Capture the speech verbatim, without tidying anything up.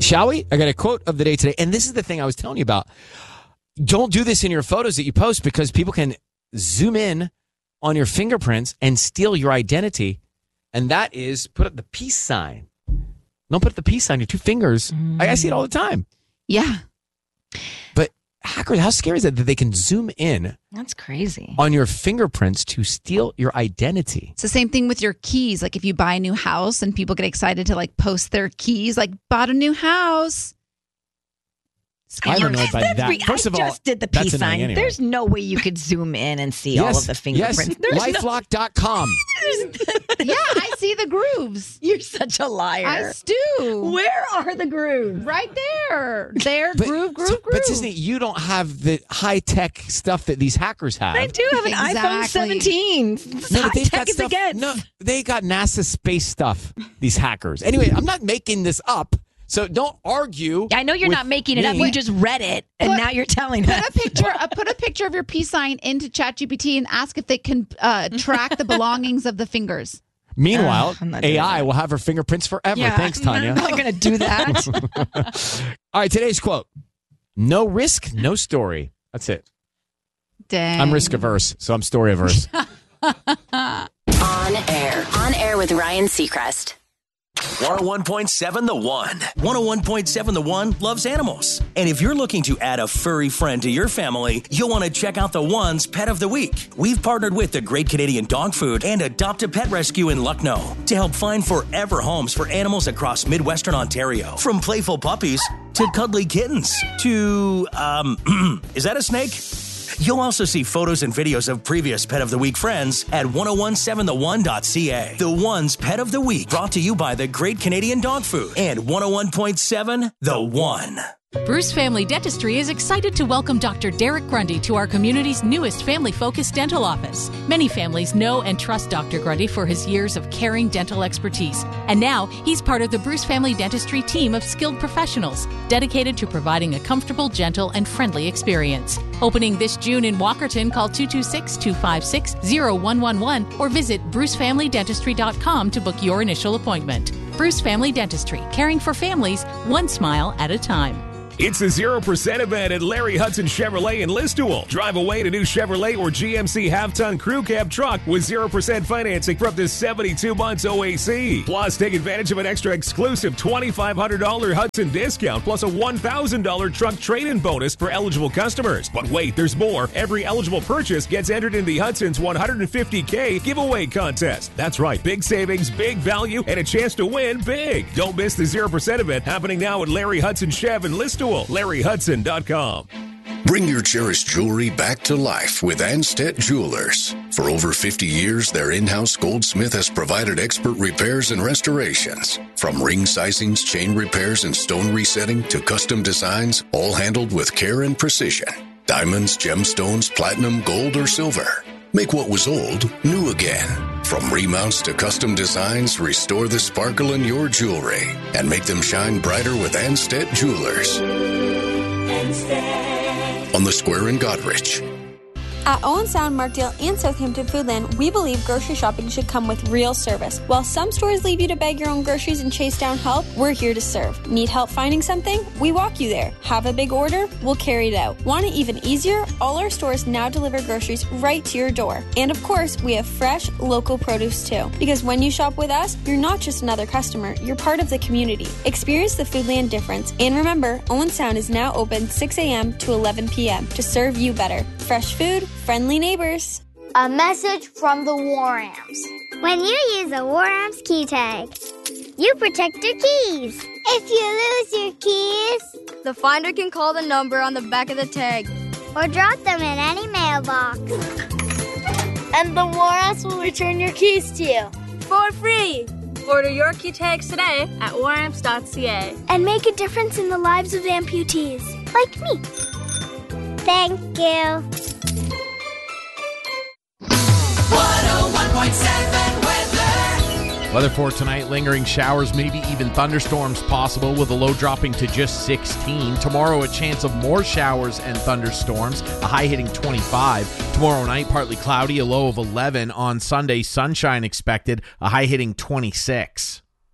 Shall we? I got a quote of the day today. And this is the thing I was telling you about. Don't do this in your photos that you post because people can zoom in on your fingerprints and steal your identity. And that is put up the peace sign. Don't put the peace sign, your two fingers. Mm. I, I see it all the time. Yeah. But hackers, how scary is that that they can zoom in? That's crazy. On your fingerprints to steal your identity. It's the same thing with your keys. Like if you buy a new house and people get excited to like post their keys, like bought a new house. I don't know about that. Re- First of I all, just did the peace sign. Anyway. There's no way you could zoom in and see yes, all of the fingerprints. Yes, LifeLock dot com. Yeah, I see the grooves. You're such a liar. I do. Where are the grooves? Right there. There, but, groove, groove, so, groove. But Disney, you don't have the high-tech stuff that these hackers have. I do have an exactly. iPhone seventeen. It's no, high they've tech got as stuff, it gets. No, they got NASA space stuff, these hackers. Anyway, I'm not making this up. So don't argue. I know you're not making it me. up. You just read it, and Put- now you're telling Put us. a picture. Uh, put a picture of your peace sign into ChatGPT and ask if they can uh, track the belongings of the fingers. Meanwhile, Uh, I'm not doing A I that. will have her fingerprints forever. Yeah, Thanks, Tanya. I'm not going to do that. All right, today's quote. No risk, no story. That's it. Dang. I'm risk averse, so I'm story averse. On air. On air with Ryan Seacrest. one oh one point seven The One. one oh one point seven The One loves animals. And if you're looking to add a furry friend to your family, you'll want to check out The One's Pet of the Week. We've partnered with the Great Canadian Dog Food and Adopt a Pet Rescue in Lucknow to help find forever homes for animals across Midwestern Ontario. From playful puppies to cuddly kittens to, um, is that a snake? You'll also see photos and videos of previous Pet of the Week friends at ten seventeen the one dot c a. The One's Pet of the Week, brought to you by the Great Canadian Dog Food and one oh one point seven The One. Bruce Family Dentistry is excited to welcome Doctor Derek Grundy to our community's newest family-focused dental office. Many families know and trust Doctor Grundy for his years of caring dental expertise. And now, he's part of the Bruce Family Dentistry team of skilled professionals dedicated to providing a comfortable, gentle, and friendly experience. Opening this June in Walkerton, call two two six, two five six, zero one one one or visit bruce family dentistry dot com to book your initial appointment. Bruce Family Dentistry, caring for families one smile at a time. It's the zero percent event at Larry Hudson Chevrolet in Listowel. Drive away to new Chevrolet or G M C half-ton crew cab truck with zero percent financing for up to seventy-two months O A C. Plus, take advantage of an extra exclusive twenty-five hundred dollars Hudson discount plus a one thousand dollars truck trade-in bonus for eligible customers. But wait, there's more. Every eligible purchase gets entered in the Hudson's one hundred fifty thousand giveaway contest. That's right, big savings, big value, and a chance to win big. Don't miss the zero percent event happening now at Larry Hudson Chev in Listowel. Larry Hudson dot com. Bring your cherished jewelry back to life with Anstead Jewelers. For over fifty years, their in-house goldsmith has provided expert repairs and restorations. From ring sizings, chain repairs, and stone resetting to custom designs, all handled with care and precision. Diamonds, gemstones, platinum, gold, or silver. Make what was old new again. From remounts to custom designs, restore the sparkle in your jewelry and make them shine brighter with Anstead Jewelers. Anstead. On the square in Goderich. At Owen Sound, Markdale, and Southampton Foodland, we believe grocery shopping should come with real service. While some stores leave you to bag your own groceries and chase down help, we're here to serve. Need help finding something? We walk you there. Have a big order? We'll carry it out. Want it even easier? All our stores now deliver groceries right to your door. And of course, we have fresh, local produce too. Because when you shop with us, you're not just another customer, you're part of the community. Experience the Foodland difference. And remember, Owen Sound is now open six a.m. to eleven p.m. to serve you better. Fresh food, friendly neighbors. A message from the War Amps. When you use a War Amps key tag, you protect your keys. If you lose your keys, the finder can call the number on the back of the tag or drop them in any mailbox. And the War Amps will return your keys to you for free. Order your key tags today at war amps dot c a and make a difference in the lives of amputees like me. Thank you. one oh one point seven weather. Weather for tonight, lingering showers, maybe even thunderstorms possible with a low dropping to just sixteen. Tomorrow, a chance of more showers and thunderstorms, a high hitting twenty-five. Tomorrow night, partly cloudy, a low of eleven. On Sunday, sunshine expected, a high hitting twenty-six.